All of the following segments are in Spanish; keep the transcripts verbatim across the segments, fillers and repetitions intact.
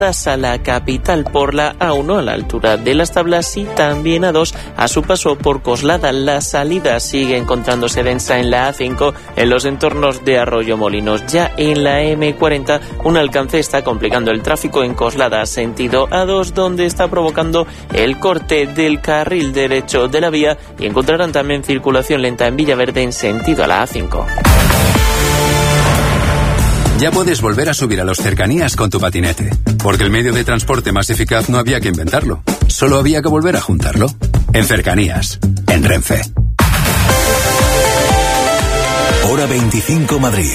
a la capital por la A uno a la altura de las Tablas y también A dos a su paso por Coslada. La salida sigue encontrándose densa en la A cinco en los entornos de Arroyo Molinos. Ya en la eme cuarenta un alcance está complicando el tráfico en Coslada sentido A dos, donde está provocando el corte del carril derecho de la vía, y encontrarán también circulación lenta en Villaverde en sentido a la A cinco. Ya puedes volver a subir a los cercanías con tu patinete, porque el medio de transporte más eficaz no había que inventarlo, solo había que volver a juntarlo. En Cercanías, en Renfe. Hora veinticinco Madrid.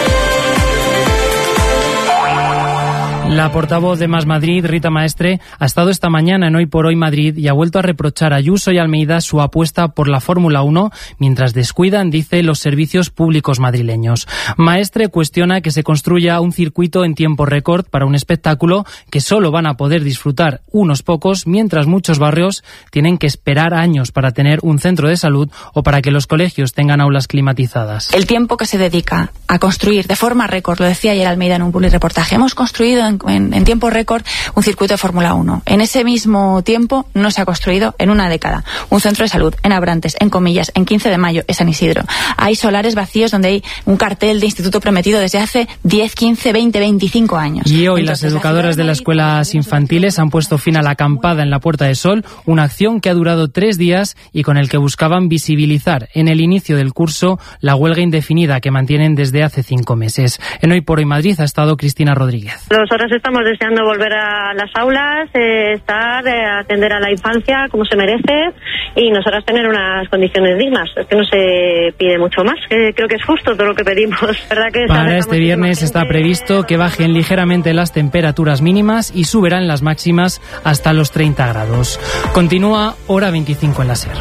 La portavoz de Más Madrid, Rita Maestre, ha estado esta mañana en Hoy por Hoy Madrid y ha vuelto a reprochar a Ayuso y Almeida su apuesta por la Fórmula uno, mientras descuidan, dice, los servicios públicos madrileños. Maestre cuestiona que se construya un circuito en tiempo récord para un espectáculo que solo van a poder disfrutar unos pocos, mientras muchos barrios tienen que esperar años para tener un centro de salud o para que los colegios tengan aulas climatizadas. El tiempo que se dedica a construir de forma récord, lo decía ayer Almeida en un publireportaje, hemos construido en En, en tiempo récord un circuito de Fórmula uno. En ese mismo tiempo no se ha construido en una década un centro de salud en Abrantes, en Comillas, en quince de mayo, en San Isidro. Hay solares vacíos donde hay un cartel de Instituto Prometido desde hace diez, quince, veinte, veinticinco años. Y hoy Entonces, las educadoras la de las escuelas infantiles han puesto fin a la acampada en la Puerta de Sol, una acción que ha durado tres días y con el que buscaban visibilizar en el inicio del curso la huelga indefinida que mantienen desde hace cinco meses. En Hoy por Hoy Madrid ha estado Cristina Rodríguez. Nosotros estamos deseando volver a las aulas, eh, estar, eh, atender a la infancia como se merece y nosotras tener unas condiciones dignas. Es que no se pide mucho más, que creo que es justo todo lo que pedimos. ¿Verdad que Para este viernes está previsto que bajen ligeramente las temperaturas mínimas y subirán las máximas hasta los treinta grados. Continúa Hora veinticinco en la SER.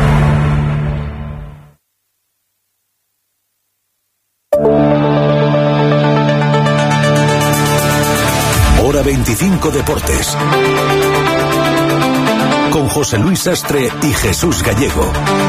Hora veinticinco Deportes. Con José Luis Sastre y Jesús Gallego.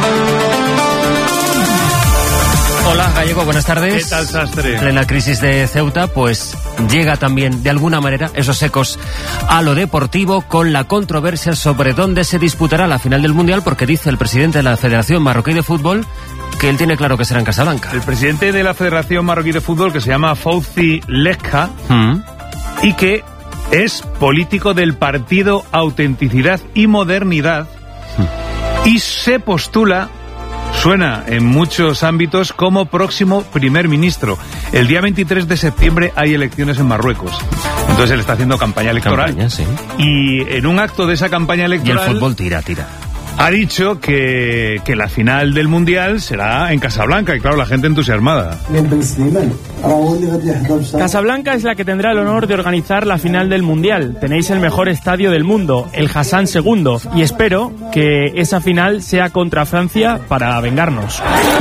Hola Gallego, buenas tardes. ¿Qué tal, Sastre? En plena crisis de Ceuta, pues llega también de alguna manera esos ecos a lo deportivo, con la controversia sobre dónde se disputará la final del Mundial, porque dice el presidente de la Federación Marroquí de Fútbol que él tiene claro que será en Casablanca. El presidente de la Federación Marroquí de Fútbol, que se llama Fauzi Lejka, ¿Mm? y que es político del partido Autenticidad y Modernidad, ¿Mm? y se postula, suena en muchos ámbitos, como próximo primer ministro. El día veintitrés de septiembre hay elecciones en Marruecos. Entonces él está haciendo campaña electoral. Campaña, sí. Y en un acto de esa campaña electoral... Y el fútbol tira, tira. Ha dicho que, que la final del Mundial será en Casablanca, y claro, la gente entusiasmada. Casablanca es la que tendrá el honor de organizar la final del Mundial. Tenéis el mejor estadio del mundo, el Hassan segundo, y espero que esa final sea contra Francia para vengarnos.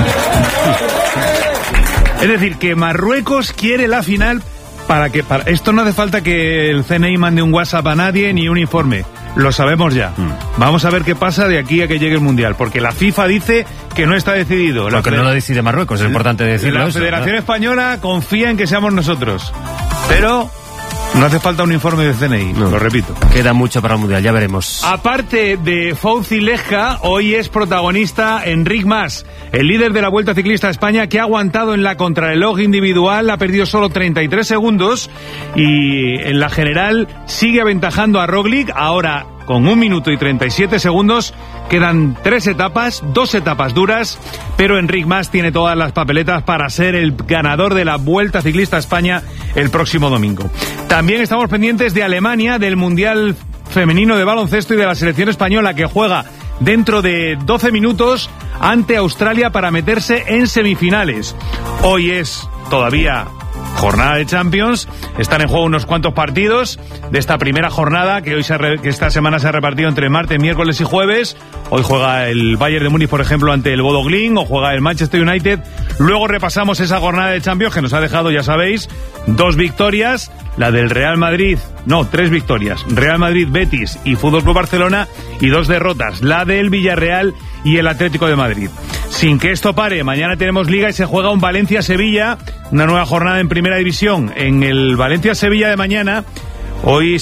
Es decir, que Marruecos quiere la final para que... Para, esto no hace falta que el C N I mande un WhatsApp a nadie ni un informe. Lo sabemos ya. Mm. Vamos a ver qué pasa de aquí a que llegue el Mundial, porque la FIFA dice que no está decidido. Lo que no lo decide Marruecos, es importante decirlo. La eso, Federación ¿no? Española confía en que seamos nosotros, pero no hace falta un informe del C N I, no. Lo repito. Queda mucho para el Mundial, ya veremos. Aparte de Fauzi Lejka, hoy es protagonista Enric Mas, el líder de la Vuelta Ciclista a España, que ha aguantado en la contrarreloj individual, ha perdido solo treinta y tres segundos, y en la general sigue aventajando a Roglic. Ahora, con un minuto y treinta y siete segundos, quedan tres etapas, dos etapas duras, pero Enric Mas tiene todas las papeletas para ser el ganador de la Vuelta Ciclista a España el próximo domingo. También estamos pendientes de Alemania, del Mundial Femenino de Baloncesto y de la selección española, que juega dentro de doce minutos ante Australia para meterse en semifinales. Hoy es todavía jornada de Champions, están en juego unos cuantos partidos de esta primera jornada que hoy se re, que esta semana se ha repartido entre martes, miércoles y jueves. Hoy juega el Bayern de Múnich, por ejemplo, ante el Bodo Glimt, o juega el Manchester United. Luego repasamos esa jornada de Champions que nos ha dejado, ya sabéis, dos victorias, la del Real Madrid, no, tres victorias, Real Madrid, Betis y Fútbol Club Barcelona, y dos derrotas, la del Villarreal y el Atlético de Madrid. Sin que esto pare, mañana tenemos Liga y se juega un Valencia-Sevilla, una nueva jornada en Primera División. En el Valencia-Sevilla de mañana Hoy